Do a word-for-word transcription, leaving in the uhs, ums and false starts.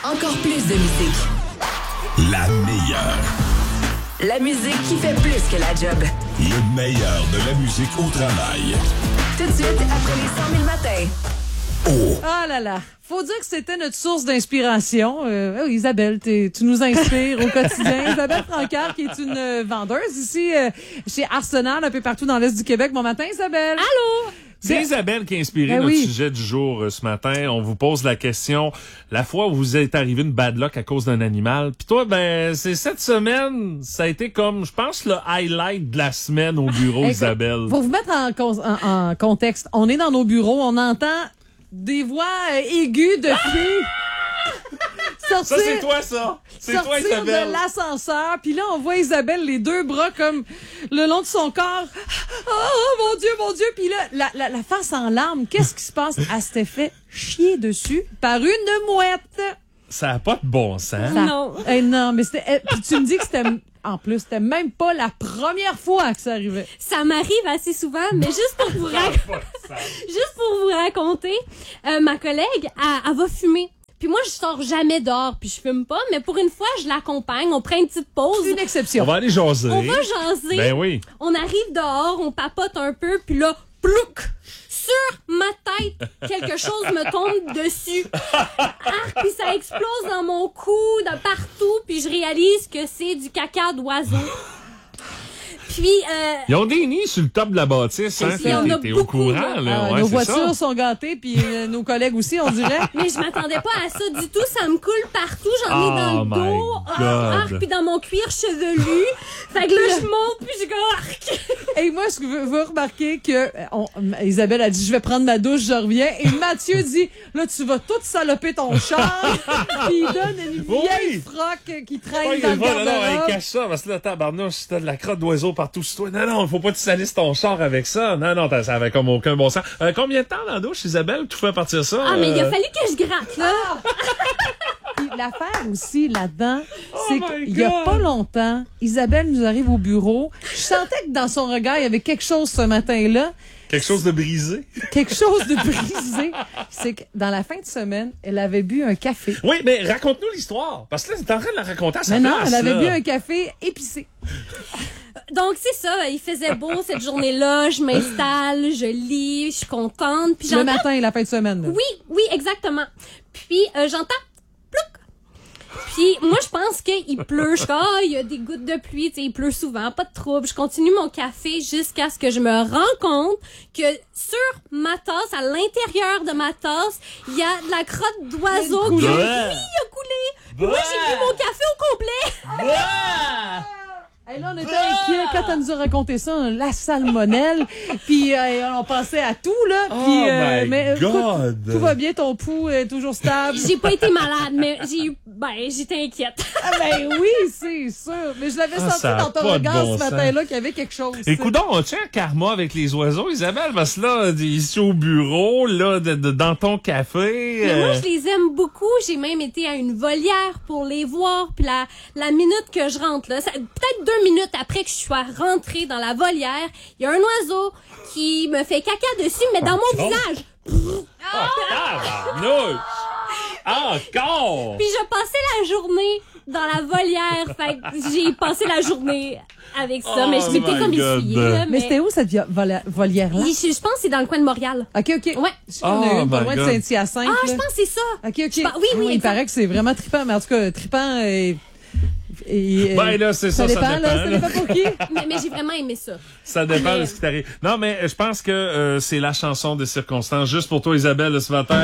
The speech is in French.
Encore plus de musique. La meilleure. La musique qui fait plus que la job. Le meilleur de la musique au travail. Tout de suite, après les cent mille matins. Oh! Ah là là. Faut dire que c'était notre source d'inspiration. Euh, oh, Isabelle, t'es, tu nous inspires au quotidien. Isabelle Francard, qui est une euh, vendeuse ici euh, chez Arsenal, un peu partout dans l'Est du Québec. Bon matin, Isabelle. Allô? C'est Isabelle qui a inspiré ben notre oui. sujet du jour euh, ce matin. On vous pose la question, la fois où vous êtes arrivé une bad luck à cause d'un animal. Puis toi, ben, c'est cette semaine, ça a été comme, je pense, le highlight de la semaine au bureau, Écoute, Isabelle. Pour vous mettre en, con- en, en contexte, on est dans nos bureaux, on entend des voix euh, aiguës de filles. Sortir, Ça, c'est toi, ça. C'est toi, sortir Isabelle. de l'ascenseur, puis là, on voit Isabelle, les deux bras comme le long de son corps. Oh, mon Dieu, mon Dieu! Puis là, la, la, la face en larmes, qu'est-ce qui se passe? Elle s'était fait chier dessus par une mouette. Ça n'a pas de bon sens. Ça- Non. Eh non, mais c'était... eh, puis tu me dis que c'était... En plus, c'était même pas la première fois que ça arrivait. Ça m'arrive assez souvent, mais juste pour vous, rac- juste pour vous raconter, euh, ma collègue, elle, elle va fumer. Puis moi, je sors jamais dehors, puis je fume pas, mais pour une fois, je l'accompagne, on prend une petite pause, Une exception. On va aller jaser. on va jaser, Ben oui. on arrive dehors, on papote un peu, puis là, plouc! Sur ma tête, quelque chose me tombe dessus. Arc, puis ça explose dans mon cou, de partout, puis je réalise que c'est du caca d'oiseau. Puis, euh, Ils ont des nids sur le top de la bâtisse, hein? Il y en a T'es, t'es au beaucoup, courant, là. là. Ah, Ouais, nos c'est voitures ça. sont gâtées, puis euh, nos collègues aussi, on dirait. mais je m'attendais pas à ça du tout. Ça me coule partout. J'en ai Oh dans le my dos, God. arc, puis dans mon cuir chevelu. Fait que là, je monte, puis je go, arc. Et moi, je veux, veux remarquer que euh, on- Isabelle a dit, je vais prendre ma douche, je reviens. Et Mathieu dit, là, tu vas tout saloper ton char. Puis il donne une Oui. vieille froc qui traîne Ouais, dans le il va, non, non, hey, garde-robe. cache ça, parce que là, tabarnouche, t'as de la crotte d'oiseau partout sur toi. Non, non, faut pas que tu salisses ton char avec ça. Non, non, t'as- ça avait comme aucun bon sens. Euh, combien de temps dans la douche, Isabelle, tout fait partir ça? Ah, mais il a euh, fallu que je gratte, là. Puis l'affaire aussi là-dedans, Oh c'est my qu'il y a God. pas longtemps, Isabelle nous arrive au bureau. Je sentais que dans son regard, il y avait quelque chose ce matin-là. Quelque chose de brisé. Quelque chose de brisé. C'est que dans la fin de semaine, elle avait bu un café. Oui, mais raconte-nous l'histoire. Parce que là, t'es en train de la raconter à sa Mais non, place, elle avait là. bu un café épicé. Donc, c'est ça. Il faisait beau cette journée-là. Je m'installe, je lis, je suis contente. Puis Le j'entends... matin et la fin de semaine. là. Oui, oui, exactement. Puis, euh, j'entends plouc. Puis, moi, je pense qu'il pleut. Je suis comme, ah, il y a des gouttes de pluie, tu sais, il pleut souvent, pas de trouble. Je continue mon café jusqu'à ce que je me rends compte que sur ma tasse, à l'intérieur de ma tasse, il y a de la crotte d'oiseau qui a, coulé. oui, a coulé. Puis moi, j'ai bu mon café au complet. Et là, on était inquiets quand elle nous a raconté ça, la salmonelle. Puis euh, on pensait à tout, là. Puis, Oh my mais écoute, God. tout va bien, ton pouls est toujours stable. J'ai pas été malade, mais j'ai eu, ben, j'étais inquiète. Ah ben oui, c'est sûr. Mais je l'avais Ah, senti ça a dans ton pas de regard bon ce sens. matin-là qu'il y avait quelque chose. Écoute donc, as-tu un karma avec les oiseaux, Isabelle? Parce que là, ici au bureau, là, de, de- dans ton café... Mais moi, euh, je les aime beaucoup. J'ai même été à une volière pour les voir. Puis la, la minute que je rentre, là, ça- peut-être deux minutes après que je sois rentrée dans la volière, il y a un oiseau qui me fait caca dessus, mais dans mon Oh. visage. Tabarnouche! Encore! Puis je passais la journée dans la volière. Fait que j'ai passé la journée avec ça. Oh mais je m'étais my comme God. essuyée. Là, Mais mais c'était où cette vi- vola- volière-là? Je, je pense que c'est dans le coin de Montréal. OK, OK. Ouais. On a Oh une pas my loin de God. Saint-Hyacinthe. Ah, là. je pense que c'est ça. OK, OK. Je pense- oui, oui, Il exact. paraît que c'est vraiment trippant. Mais en tout cas, trippant et... et- Ben là, c'est ça, ça dépend, là. dépend, Ça là. dépend pour qui. mais, mais j'ai vraiment aimé ça. Ça dépend Mais- de ce qui t'arrive. Non, mais je pense que euh, c'est la chanson des circonstances. Juste pour toi, Isabelle, ce matin.